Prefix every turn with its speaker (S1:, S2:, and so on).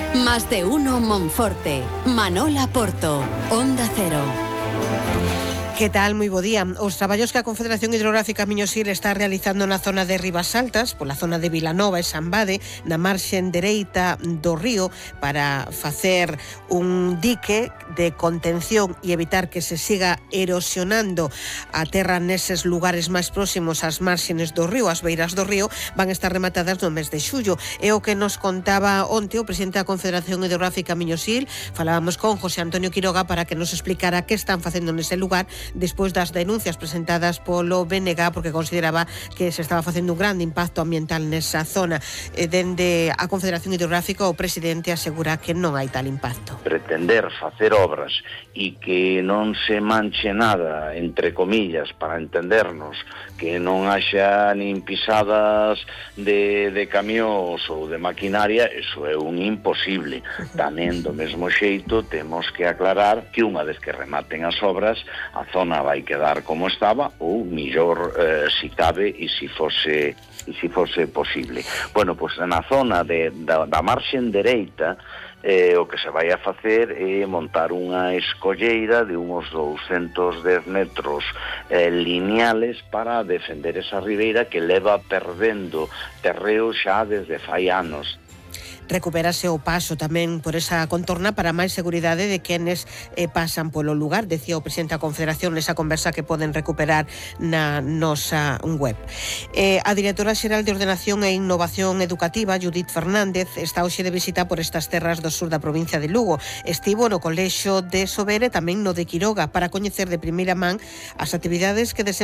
S1: Más de uno Monforte. Manola Porto. Onda Cero.
S2: Que tal? Moi bo día. Os traballos que a Confederación Hidrográfica Miñosil está realizando na zona de Ribasaltas, pola zona de Vilanova e Sambade, na marxen dereita do río, para facer un dique de contención e evitar que se siga erosionando a terra neses lugares máis próximos ás márxenes do río, ás beiras do río, van estar rematadas no mes de xullo. É o que nos contaba onte o presidente da Confederación Hidrográfica Miñosil. Falábamos con José Antonio Quiroga para que nos explicara que están facendo nese lugar despois das denuncias presentadas polo BNG, porque consideraba que se estaba facendo un grande impacto ambiental nesa zona. Dende a Confederación Hidrográfica, o presidente asegura que non hai tal impacto.
S3: Pretender facer obras e que non se manche nada, entre comillas, para entendernos, que non haxa nin pisadas de camións ou de maquinaria, eso é un imposible. Tamén, do mesmo xeito, temos que aclarar que unha vez que rematen as obras, a zona vai quedar como estaba, ou millor, si cabe, e si fose posible. Bueno, pois na zona da marxen dereita, o que se vai a facer é montar unha escolleira de uns 210 metros lineales para defender esa ribeira que leva perdendo terreo xa desde fai anos.
S2: Recupérase o paso tamén por esa contorna para máis seguridade de quenes pasan polo lugar, decía o presidente da Confederación nesa conversa que poden recuperar na nosa web. A directora xeral de Ordenación e Innovación Educativa, Judith Fernández, está hoxe de visita por estas terras do sur da provincia de Lugo. Estivo no Colexio de Sobere, tamén no de Quiroga, para coñecer de primeira man as actividades que